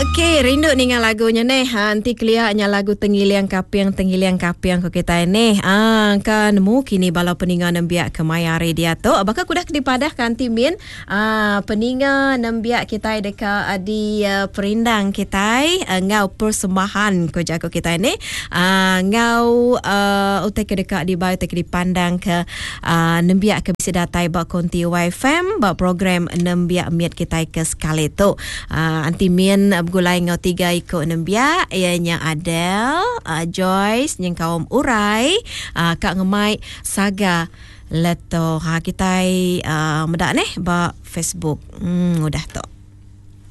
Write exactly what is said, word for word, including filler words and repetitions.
Okey, rindu dengan lagunya ni. Ha, nanti kelihatnya lagu Tengiliang Kapiang, Tengiliang Kapiang ko kita ni. Ah, kan mu kini balau peninga nembiak ke maya dia tu. Bakal kudah dipadah kan timin. Ah, peninga nembiak kita dekat di uh, perindang kita uh, ngau persembahan ko jago kita ni. Ah, ngau uh, utek ke dekat di bayu tek dipandang ke uh, nembiak ke bisa datai ba konti Y F M ba program nembiak miat kita ke sekali tu. Ah, anti min gulai ngau tiga ikut nembia ianya Adele, uh, Joyce yang kaum urai, uh, Kak Ngemai Saga leto ha kita uh, medak neh ba Facebook. Hmm udah tu.